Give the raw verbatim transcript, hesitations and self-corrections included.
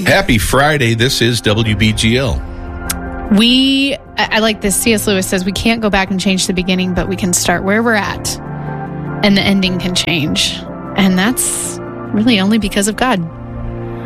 Happy Friday. This is W B G L. We, I, I like this. C S. Lewis says we can't go back and change the beginning, but we can start where we're at, and the ending can change. And that's really only because of God.